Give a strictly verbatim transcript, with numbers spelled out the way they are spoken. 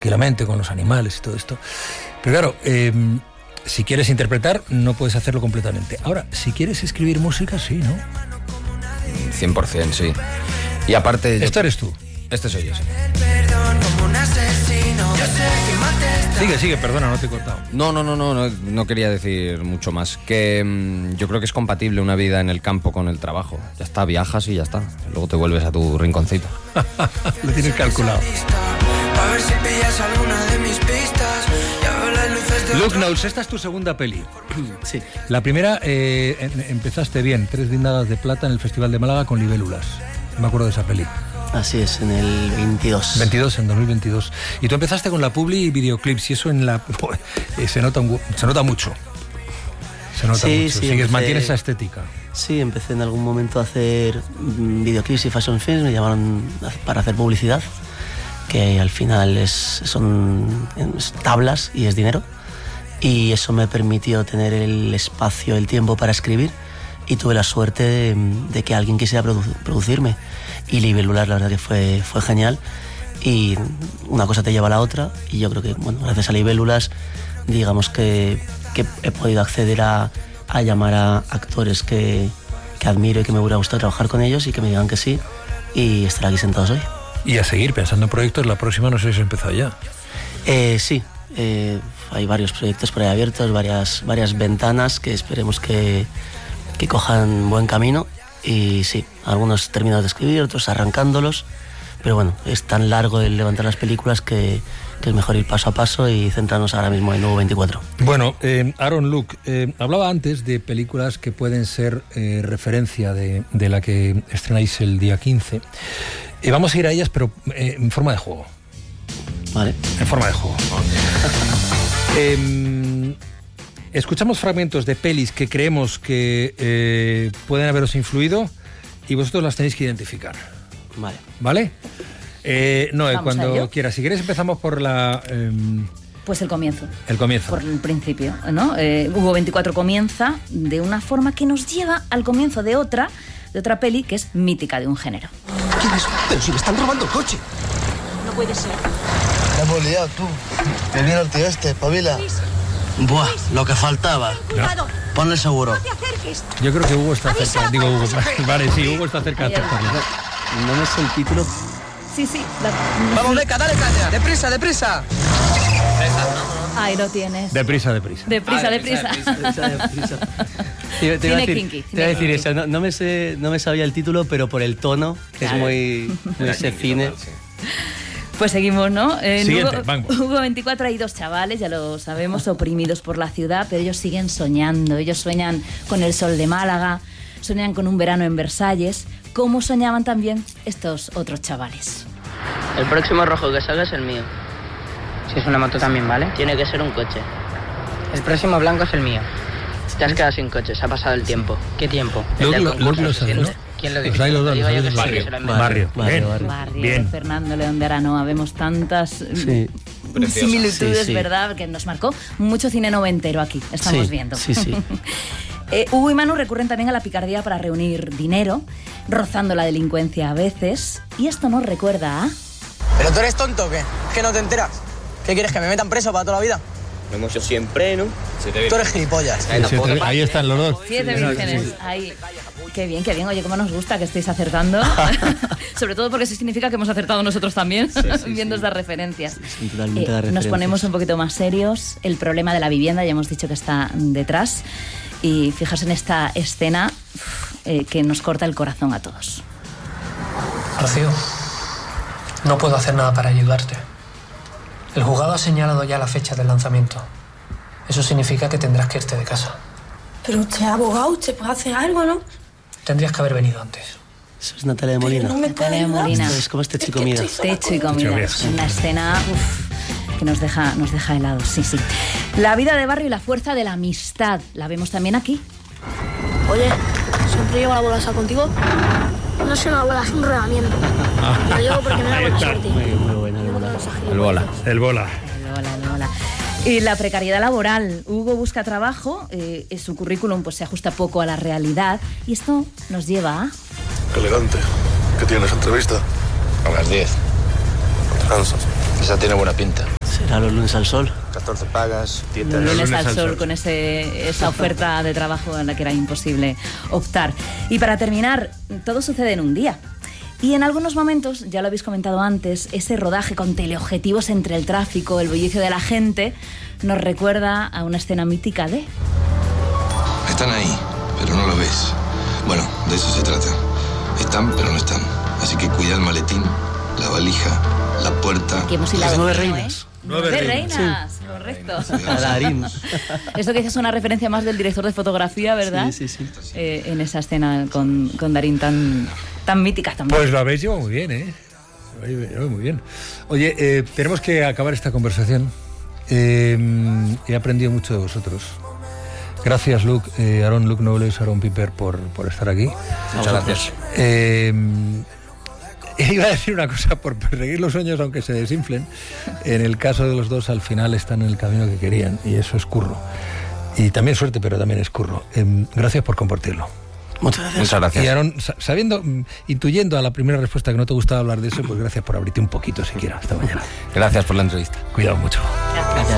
tranquilamente con los animales y todo esto. Pero claro, eh, si quieres interpretar, no puedes hacerlo completamente. Ahora, si quieres escribir música, sí, ¿no? cien por ciento, sí. Y aparte... ¿Esto eres tú? Este soy yo, sí. Sigue, sigue, perdona, no te he cortado. No, no, no, no, no, no quería decir mucho más. Que mmm, yo creo que es compatible una vida en el campo con el trabajo. Ya está, viajas y ya está. Luego te vuelves a tu rinconcito. Lo tienes calculado. Luke Knowles, esta es tu segunda peli. Sí. La primera, eh, empezaste bien, Tres Guindadas de Plata en el Festival de Málaga con Libélulas. Me acuerdo de esa peli. Así es, en el veintidós. veintidós, en dos mil veintidós. Y tú empezaste con la publi y videoclips, y eso en la eh, se nota un, se nota mucho. Se nota sí, mucho. Sí, Sigues, empecé, mantienes esa estética. Sí, empecé en algún momento a hacer videoclips y fashion films, me llamaron para hacer publicidad, que al final es, son es tablas y es dinero. Y eso me permitió tener el espacio, el tiempo para escribir, y tuve la suerte de, de que alguien quisiera produ- producirme. Y Libélulas, la verdad que fue, fue genial, y una cosa te lleva a la otra, y yo creo que, bueno, gracias a Libélulas, digamos que, que he podido acceder a, a llamar a actores que, que admiro y que me hubiera gustado trabajar con ellos, y que me digan que sí, y estar aquí sentados hoy. Y a seguir pensando en proyectos, la próxima no sé si ha empezado ya. Eh, sí, eh, hay varios proyectos por ahí abiertos, varias, varias ventanas que esperemos que, que cojan buen camino. Y sí, algunos terminados de escribir, otros arrancándolos, pero bueno, es tan largo el levantar las películas que, que es mejor ir paso a paso y centrarnos ahora mismo en Nuevo veinticuatro. Bueno, eh, Aaron Luke, eh, hablaba antes de películas que pueden ser eh, referencia de, de la que estrenáis el día quince. Eh, vamos a ir a ellas, pero eh, en forma de juego. Vale. En forma de juego. eh, Escuchamos fragmentos de pelis que creemos que eh, pueden haberos influido y vosotros las tenéis que identificar. Vale. ¿Vale? Eh, no, Vamos cuando quieras. Si quieres empezamos por la... Eh, pues el comienzo. El comienzo. Por el principio, ¿no? Eh, Hugo veinticuatro comienza de una forma que nos lleva al comienzo de otra, de otra peli que es mítica de un género. ¿Quién es? Pero si me están robando el coche. No puede ser. La hemos liado tú. Que viene el tío este, pabila. Buah, lo que faltaba. Cuidado. Ponle seguro. No te acerques. Yo creo que Hugo está Avisa cerca. a Digo, Hugo, pasajeros. vale, sí, Hugo está cerca de acertarlo. No me sé el título. Sí, sí. La... Vamos, Beca, dale caña. Deprisa, deprisa. Ahí lo tienes. Deprisa, deprisa. Deprisa, Ah, deprisa. deprisa, deprisa. Te, te iba a Cine decir, kinky, te iba a cine decir kinky. eso, no, no, me sé, no me sabía el título, pero por el tono, que Claro. es muy, muy ese cine. Pues seguimos, ¿no? En Siguiente, Hugo, vamos. Hugo veinticuatro hay dos chavales, ya lo sabemos, oprimidos por la ciudad, pero ellos siguen soñando. Ellos sueñan con el sol de Málaga, sueñan con un verano en Versalles, como soñaban también estos otros chavales. El próximo rojo que salga es el mío. Si es una moto también, ¿vale? Tiene que ser un coche. El próximo blanco es el mío. Te has quedado sin coche, se ha pasado el tiempo. ¿qué tiempo? Luego del lo, concurso, luego lo ¿se sabes, ¿no? entiende? ¿Quién lo Pues dice? ahí los dos, Digo los yo sabes. que sí, Barrio, se lo ha barrio, inventado. bien. Barrio, Barrio, Bien. Fernando León de Aranoa, vemos tantas Sí. similitudes, Sí, sí. ¿verdad? Que nos marcó mucho cine noventero aquí, estamos Sí, viendo. sí, sí. eh, Hugo y Manu recurren también a la picardía para reunir dinero, rozando la delincuencia a veces, y esto nos recuerda a... ¿Pero tú eres tonto o qué? ¿Es que no te enteras? ¿Qué quieres, que me metan preso para toda la vida? Lo hemos hecho siempre, ¿no? Tú eres gilipollas. Sí, sí, ahí están los dos. Siete vírgenes, ahí. Qué bien, qué bien. Oye, cómo nos gusta que estéis acertando. Sobre todo porque eso significa que hemos acertado nosotros también, sí, viendo sí. estas referencias. Sí, totalmente Eh, las nos referencias. ponemos un poquito más serios. El problema de la vivienda, ya hemos dicho que está detrás. Y fijaos en esta escena uf, eh, que nos corta el corazón a todos. Rocío, no puedo hacer nada para ayudarte. El juzgado ha señalado ya la fecha del lanzamiento. Eso significa que tendrás que irte de casa. Pero usted es abogado, usted puede hacer algo, ¿no? Tendrías que haber venido antes. Eso es Natalia de Molina. No me puede Natalia de ayudar. Molina. Esto es como este Es chico que mira. estoy Techo y comida. Muchas Una escena uf, que nos deja, nos deja helados, sí, sí. La vida de barrio y la fuerza de la amistad. La vemos también aquí. Oye, ¿siempre llevo la bolsa contigo? No es una bola, es un rodamiento. Lo llevo porque me da buena suerte. Muy, muy buena, muy buena. El bola. El bola. El bola, el bola. Y la precariedad laboral. Hugo busca trabajo, eh, su currículum pues, se ajusta poco a la realidad y esto nos lleva a... Qué elegante. ¿Qué tienes, entrevista? A las diez. Cansas. Esa tiene buena pinta. Será los lunes al sol. catorce pagas, dieta Los de lunes al sol, con ese, esa oferta de trabajo a la que era imposible optar. Y para terminar, todo sucede en un día. Y en algunos momentos, ya lo habéis comentado antes, ese rodaje con teleobjetivos entre el tráfico, el bullicio de la gente, nos recuerda a una escena mítica de... Están ahí, pero no los ves. Bueno, de eso se trata. Están, pero no están. Así que cuida el maletín, la valija, la puerta... Aquí hemos hilado Las nueve fino, reinas. ¿eh? Nueve, nueve reinas, reinas. Sí. Correcto. A Darín. Esto que dices es una referencia más del director de fotografía, ¿verdad? Sí, sí, sí. Eh, en esa escena con, con Darín tan, tan mítica también. Pues lo habéis llevado muy bien, ¿eh? Lo habéis llevado muy bien. Oye, eh, tenemos que acabar esta conversación. Eh, he aprendido mucho de vosotros. Gracias, Luke, eh, Aaron, Luke Nobles, Aaron Piper, por, por estar aquí. Muchas gracias. Eh, iba a decir una cosa, por perseguir los sueños, aunque se desinflen, en el caso de los dos, al final están en el camino que querían, y eso es curro. Y también suerte, pero también es curro. Eh, gracias por compartirlo. Muchas gracias. Muchas gracias. Y Aaron, sabiendo, intuyendo a la primera respuesta que no te gustaba hablar de eso, pues gracias por abrirte un poquito siquiera esta mañana. Gracias por la entrevista. Cuidado mucho. Gracias.